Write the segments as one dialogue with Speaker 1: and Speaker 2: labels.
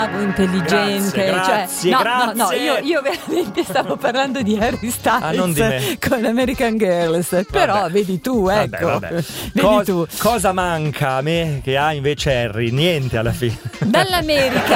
Speaker 1: intelligente,
Speaker 2: grazie.
Speaker 1: No, io veramente stavo parlando di Harry Styles,
Speaker 2: non di me.
Speaker 1: con American Girls, però vedi tu, ecco.
Speaker 2: Vabbè.
Speaker 1: Vedi tu.
Speaker 2: Cosa manca a me che ha invece Harry? Niente alla fine.
Speaker 1: Dall'America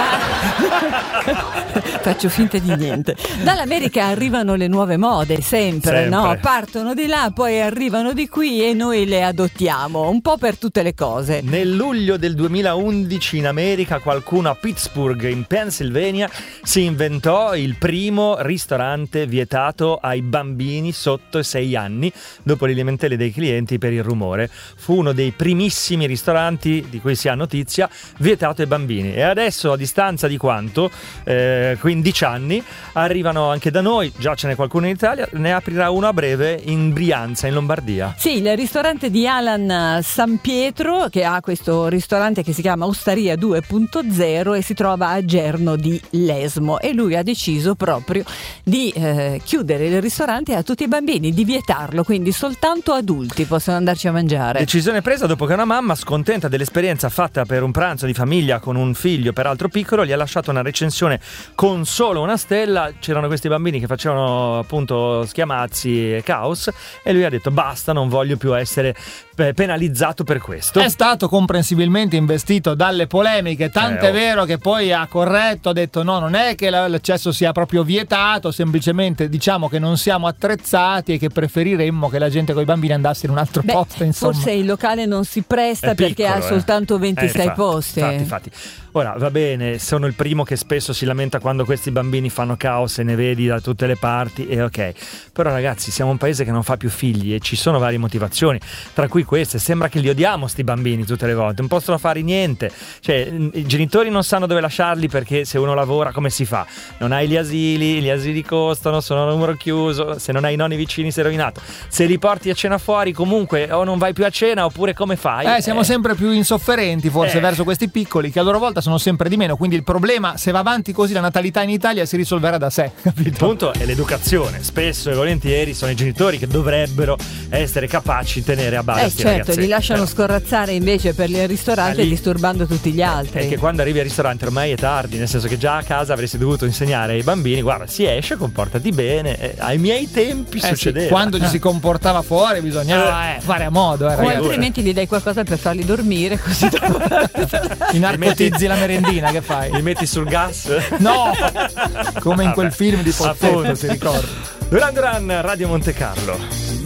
Speaker 1: faccio finta di niente. Dall'America arrivano le nuove mode, sempre. No? Partono di là, poi arrivano di qui e noi le adottiamo, un po' per tutte le cose.
Speaker 2: Nel luglio del 2011 in America qualcuno a Pittsburgh, in Pennsylvania, si inventò il primo ristorante vietato ai bambini sotto i 6 anni dopo le lamentele dei clienti per il rumore. Fu uno dei primissimi ristoranti di cui si ha notizia vietato ai bambini, e adesso a distanza di quanto? 15 anni arrivano anche da noi, già ce n'è qualcuno in Italia, ne aprirà uno a breve in Brianza, in Lombardia.
Speaker 1: Sì, il ristorante di Alan San Pietro, che ha questo ristorante che si chiama Osteria 2.0 e si trova a Gerno di Lesmo, e lui ha deciso proprio di chiudere il ristorante a tutti i bambini, di vietarlo, quindi soltanto adulti possono andarci a mangiare.
Speaker 2: Decisione presa dopo che una mamma, scontenta dell'esperienza fatta per un pranzo di famiglia con un figlio peraltro piccolo, gli ha lasciato una recensione con solo una stella. C'erano questi bambini che facevano appunto schiamazzi e caos, e lui ha detto basta, non voglio più essere penalizzato per questo.
Speaker 3: È stato comprensibilmente investito dalle polemiche, tant'è vero che poi ha corretto, ha detto no, non è che l'accesso sia proprio vietato, semplicemente diciamo che non siamo attrezzati e che preferiremmo che la gente con i bambini andasse in un altro posto, insomma.
Speaker 1: Forse il locale non si presta perché ha soltanto 26 posti.
Speaker 2: Infatti. Ora va bene, sono il primo che spesso si lamenta quando questi bambini fanno caos e ne vedi da tutte le parti, e ok, però ragazzi, siamo un paese che non fa più figli e ci sono varie motivazioni, tra cui queste. Sembra che li odiamo sti bambini tutte le volte, non possono fare niente, cioè i genitori non sanno dove lasciarli, perché se uno lavora come si fa? Non hai gli asili costano, sono a numero chiuso, se non hai i nonni vicini sei rovinato, se li porti a cena fuori comunque o non vai più a cena oppure come fai?
Speaker 3: Siamo sempre più insofferenti forse verso questi piccoli, che a loro volta sono sempre di meno, quindi il problema, se va avanti così la natalità in Italia, si risolverà da sé, capito?
Speaker 2: Il punto è l'educazione, spesso e volentieri sono i genitori che dovrebbero essere capaci di tenere a bada questi ragazzetti.
Speaker 1: Li lasciano scorazzare invece per il ristorante, disturbando tutti gli altri.
Speaker 2: È che quando arrivi al ristorante ormai è tardi, nel senso che già a casa avresti dovuto insegnare ai bambini: guarda, si esce, comportati bene, ai miei tempi succedeva.
Speaker 3: Sì, quando ci si comportava fuori bisognava fare a modo,
Speaker 1: o altrimenti gli dai qualcosa per farli dormire, così
Speaker 3: narcotizzi la merendina. Che fai?
Speaker 2: Li metti sul gas?
Speaker 3: No! Come in quel film di Pozzetto, si ricorda.
Speaker 2: Duran Duran, Radio Monte Carlo.